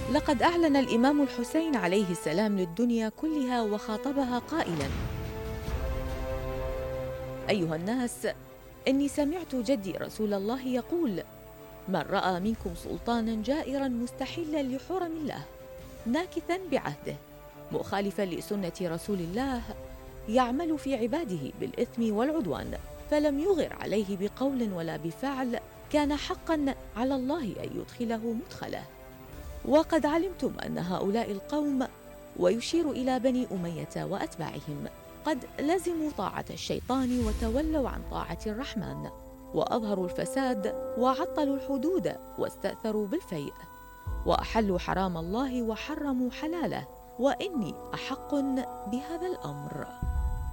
لقد أعلن الإمام الحسين عليه السلام للدنيا كلها وخاطبها قائلاً: أيها الناس، إني سمعت جدي رسول الله يقول: من رأى منكم سلطاناً جائراً مستحلاً لحرم الله ناكثاً بعهده مخالفاً لسنة رسول الله يعمل في عباده بالإثم والعدوان فلم يغر عليه بقول ولا بفعل، كان حقاً على الله أن يدخله مدخله. وقد علمتم أن هؤلاء القوم، ويشير إلى بني أمية وأتباعهم، قد لزموا طاعة الشيطان وتولوا عن طاعة الرحمن، وأظهروا الفساد وعطلوا الحدود واستأثروا بالفيء، وأحلوا حرام الله وحرموا حلاله، وإني أحق بهذا الأمر.